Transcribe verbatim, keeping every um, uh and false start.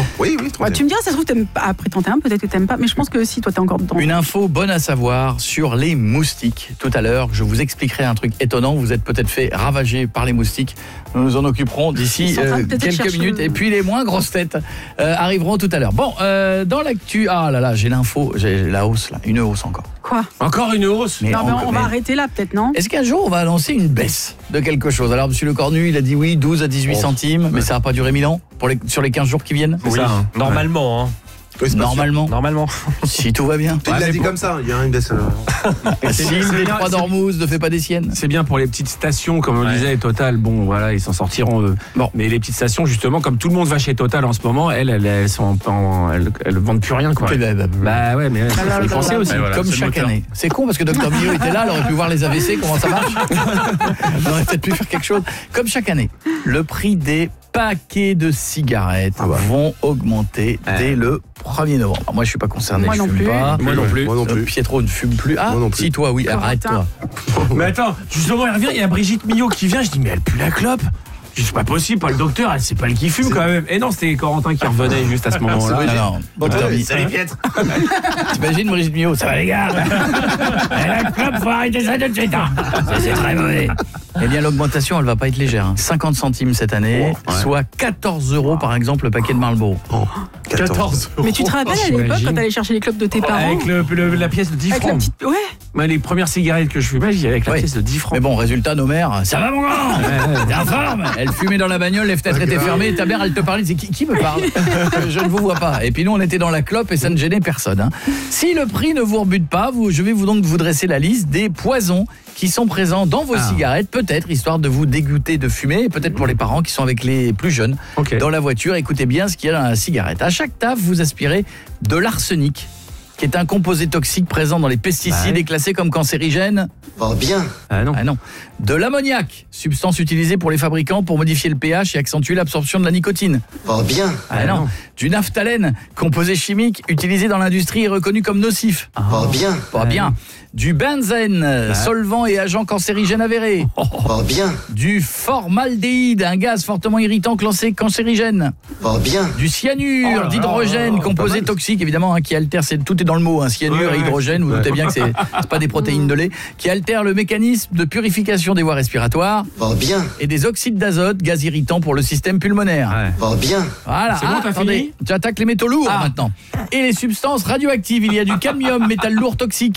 Oui, oui. Ouais, tu me diras, ça se trouve, t'aimes pas. Après, t'en un, peut-être que t'aimes pas, mais je pense que si, toi, t'es encore dedans. Une info bonne à savoir sur les moustiques. Tout à l'heure, je vous expliquerai un truc étonnant. Vous êtes peut-être fait ravager par les moustiques. Nous nous en occuperons d'ici euh, quelques minutes. Et puis les moins grosses têtes euh, arriveront tout à l'heure. Bon, euh, dans l'actu, ah là là, j'ai l'info, j'ai la hausse là, une hausse encore. Quoi ? Encore une hausse ? Mais Non, mais on mais... va arrêter là, peut-être, non ? Est-ce qu'un jour, on va annoncer une baisse de quelque chose ? Alors, monsieur Le Cornu, il a dit oui, douze à dix-huit oh. centimes, mais ça va pas durer mille ans pour les, sur les quinze jours qui viennent ? C'est oui. ça, hein. Normalement, hein. Oui, Normalement. Normalement. Si tout va bien. Il ouais, l'a dit pour... comme ça, il y a une baisse. Si les trois d'Ormuz ne fait pas des siennes. C'est bien pour les petites stations, comme on ouais. disait, Total, bon, voilà, ils s'en sortiront. Euh. Bon. Mais les petites stations, justement, comme tout le monde va chez Total en ce moment, elles, elles, elles sont en, elles, elles vendent plus rien, quoi. Bah, bah, bah ouais, mais il faut y penser aussi. Ouais, voilà, comme chaque année. C'est con parce que Docteur Millot était là, il aurait pu voir les A V C, comment ça marche. On aurait peut-être pu faire quelque chose. Comme chaque année, le prix des paquets de cigarettes ah bah. vont augmenter ouais. dès le premier novembre. Moi, je suis pas concerné, Moi je non fume plus. pas. Moi non plus. Moi non plus. Euh, Pietro ne fume plus. Ah, plus. Si toi, oui, arrête-toi. Mais attends, justement, il revient, il y a Brigitte Millot qui vient, je dis mais elle pue la clope. C'est pas possible, pas le docteur, c'est pas elle qui fume quand même. Et non, c'était Corentin qui revenait juste à ce moment-là. Non, non. Docteur ouais, salut Pietre. T'imagines Brigitte Millot, ça va les gars. La clope, faut arrêter ça tout de suite. Hein. C'est très mauvais. Eh bien, l'augmentation, elle va pas être légère. Hein. cinquante centimes cette année, oh, ouais. soit quatorze euros par exemple le paquet de Marlboro. Oh, quatorze euros. Mais tu te rappelles à l'époque quand t'allais chercher les clopes de tes parents ? Avec le, le, la pièce de dix avec francs. La petite... Ouais. Moi, les premières cigarettes que je fumais, j'y avec la ouais. pièce de dix francs. Mais bon, résultat, nos mères, ça va mon grand ? T'es en forme ? Elle fumait dans la bagnole, les fenêtres étaient fermées, ta mère, elle te parlait, elle disait, qui, qui me parle ? Je ne vous vois pas. Et puis nous, on était dans la clope et ça ne gênait personne. Hein. Si le prix ne vous rebute pas, vous, je vais vous donc vous dresser la liste des poisons qui sont présents dans vos ah. cigarettes, peut-être, histoire de vous dégoûter de fumer, et peut-être pour les parents qui sont avec les plus jeunes okay. dans la voiture. Écoutez bien ce qu'il y a dans la cigarette. À chaque taf, vous aspirez de l'arsenic, qui est un composé toxique présent dans les pesticides ouais. et classé comme cancérigène. Oh bien. Ah non. Ah non. De l'ammoniac, substance utilisée pour les fabricants pour modifier le pH et accentuer l'absorption de la nicotine. Oh bien. Ah non. non. Du naphtalène, composé chimique utilisé dans l'industrie et reconnu comme nocif. Oh bien. Pas bien. Du benzène, ouais. solvant et agent cancérigène avéré. Oh bien. Du formaldéhyde, un gaz fortement irritant classé cancérigène. Oh bien. Du cyanure, oh d'hydrogène, oh, composé toxique évidemment, hein, qui altère, c'est, tout est dans le mot, hein, cyanure ouais, et hydrogène, vous ouais. doutez bien que c'est, c'est pas des protéines de lait, qui altère le mécanisme de purification des voies respiratoires. Oh bien. Et des oxydes d'azote, gaz irritant pour le système pulmonaire. Ouais. Oh bien. Voilà. C'est bon, ah, t'as attendez, fini tu attaques les métaux lourds ah. maintenant. Et les substances radioactives, il y a du cadmium, métal lourd toxique.